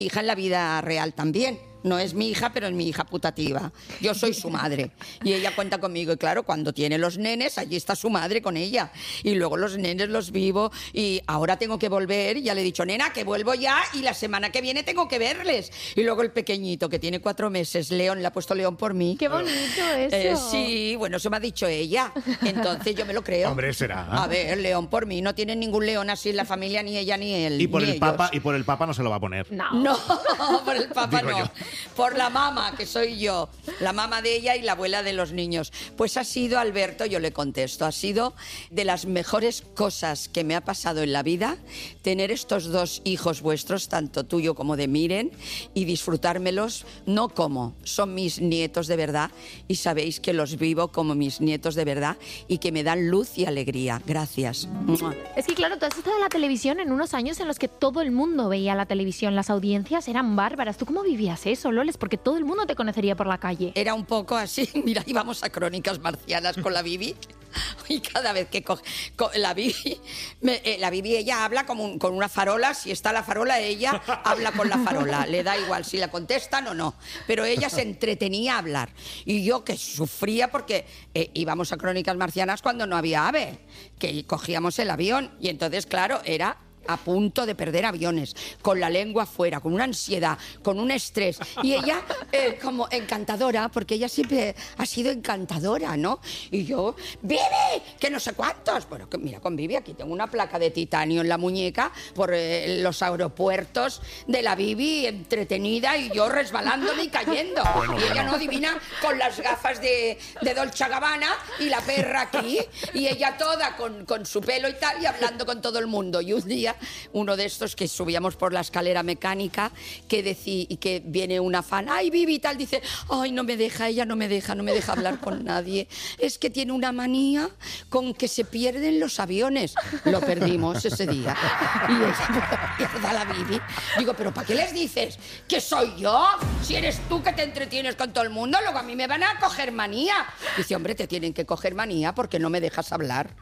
hija en la vida real también. No es mi hija, pero es mi hija putativa. Yo soy su madre. Y ella cuenta conmigo. Y claro, cuando tiene los nenes, allí está su madre con ella. Y luego los nenes los vivo. Y ahora tengo que volver. Y ya le he dicho, nena, que vuelvo ya. Y la semana que viene tengo que verles. Y luego el pequeñito, que tiene 4 meses, León, le ha puesto León por mí. ¡Qué bonito eso! Sí, bueno, eso me ha dicho ella. Entonces yo me lo creo. Hombre, será. A ver, León por mí. No tiene ningún León así en la familia, ni ella ni él. Y por ni el ellos. Papa no se lo va a poner. No, por el papá Digo no. yo. Por la mamá, que soy yo. La mamá de ella y la abuela de los niños. Pues ha sido, Alberto, yo le contesto, ha sido de las mejores cosas que me ha pasado en la vida tener estos 2 hijos vuestros, tanto tuyo como de Miren, y disfrutármelos, no como, son mis nietos de verdad y sabéis que los vivo como mis nietos de verdad y que me dan luz y alegría. Gracias. ¡Mua! Es que claro, tú has estado en la televisión en unos años en los que todo el mundo veía la televisión, las audiencias eran bárbaras. ¿Tú cómo vivías eso, Loles? Porque todo el mundo te conocería por la calle. Era un poco así, mira, íbamos a Crónicas Marcianas con la Bibi y cada vez que la Bibi ella habla como con una farola, si está la farola ella habla con la farola, le da igual si la contestan o no, pero ella se entretenía a hablar y yo que sufría porque íbamos a Crónicas Marcianas cuando no había AVE, que cogíamos el avión y entonces claro, era a punto de perder aviones, con la lengua fuera, con una ansiedad, con un estrés. Y ella como encantadora, porque ella siempre ha sido encantadora, ¿no? Y yo, ¡Vivi! Que no sé cuántos. Bueno, mira, con Vivi aquí tengo una placa de titanio en la muñeca por los aeropuertos de la Vivi, entretenida, y yo resbalándome y cayendo. Y ella no adivina, con las gafas de Dolce & Gabbana y la perra aquí, y ella toda con su pelo y tal, y hablando con todo el mundo. Y un día uno de estos que subíamos por la escalera mecánica y que viene una fan, ay Vivi y tal, dice, ay no me deja, ella no me deja hablar con nadie, es que tiene una manía con que se pierden los aviones. Lo perdimos ese día y ella, la Vivi, digo, pero ¿para qué les dices que soy yo? Si eres tú que te entretienes con todo el mundo, luego a mí me van a coger manía. Dice, hombre, te tienen que coger manía porque no me dejas hablar.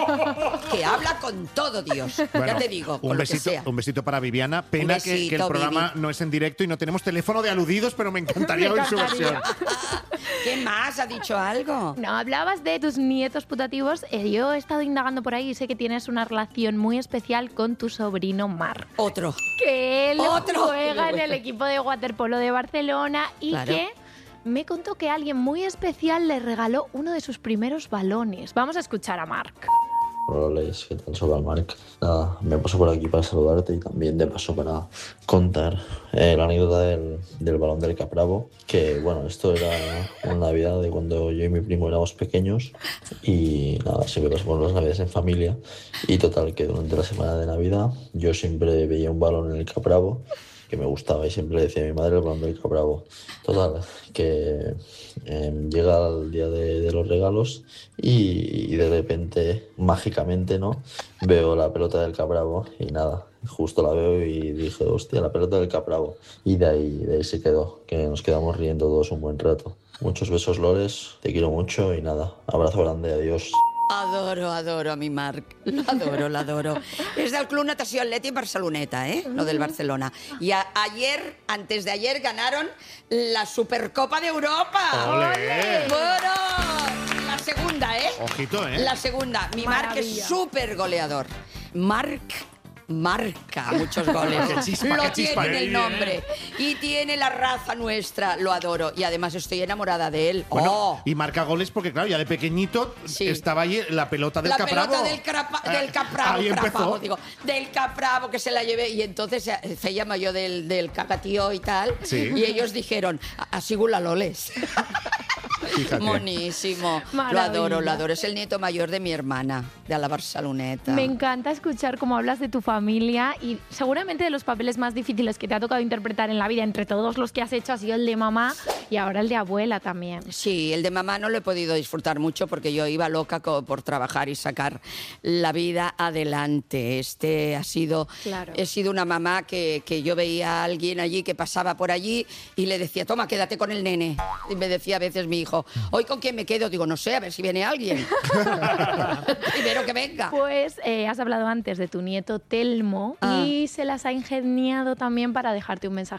Que habla con todo Dios, Bueno, ya te digo. un besito para Viviana. Pena que el programa no es en directo y no tenemos teléfono de aludidos, pero me encantaría oír su versión. ¿Qué más? ¿Ha dicho algo? No, hablabas de tus nietos putativos. Yo he estado indagando por ahí y sé que tienes una relación muy especial con tu sobrino Marc. Otro. Que él ¿Otro? juega en el equipo de waterpolo de Barcelona y Claro. que me contó que alguien muy especial le regaló uno de sus primeros balones. Vamos a escuchar a Marc. Hola, Loles, ¿qué tal? Soy Marc. Nada, me paso por aquí para saludarte y también de paso para contar la anécdota del balón del Capravo, que bueno, esto era una Navidad de cuando yo y mi primo éramos pequeños y nada, siempre pasamos las Navidades en familia y total que durante la semana de Navidad yo siempre veía un balón en el Capravo que me gustaba y siempre le decía a mi madre el balón del Capravo. Total, que llega el día de los regalos y de repente, mágicamente, ¿no? Veo la pelota del Capravo y nada, justo la veo y dije, hostia, la pelota del Capravo. Y de ahí se quedó, que nos quedamos riendo todos un buen rato. Muchos besos, Loles, te quiero mucho y nada, abrazo grande, adiós. Adoro a mi Marc. Lo adoro. És del Club Natació Atlètic Barceloneta, lo del Barcelona. Y antes de ayer, ganaron la Supercopa de Europa. ¡Olé! Bueno, la segunda, Ojito, La segunda. Mi Marc es Maravilla. súper goleador. Marc marca muchos goles. Qué chispa, Lo qué tiene chispa. en el nombre. Y tiene la raza nuestra. Lo adoro. Y además estoy enamorada de él. Bueno, ¡Oh! y marca goles porque, claro, ya de pequeñito Sí. estaba ahí la pelota del La Capravo. pelota del Capravo, Ahí empezó. del Capravo que se la llevé y entonces se llama yo del Cacatío y tal, Sí. y ellos dijeron, así la Loles. Fíjate. Monísimo. Maravilla. Lo adoro. Es el nieto mayor de mi hermana, de la Barceloneta. Me encanta escuchar cómo hablas de tu familia y seguramente de los papeles más difíciles que te ha tocado interpretar en la vida, entre todos los que has hecho, ha sido el de mamá y ahora el de abuela también. Sí, el de mamá no lo he podido disfrutar mucho porque yo iba loca por trabajar y sacar la vida adelante. Claro. He sido una mamá que yo veía a alguien allí que pasaba por allí y le decía, toma, quédate con el nene. Y me decía a veces mi hijo, dijo, ¿hoy con quién me quedo? Digo, no sé, a ver si viene alguien. Primero que venga. Pues has hablado antes de tu nieto Telmo y se las ha ingeniado también para dejarte un mensaje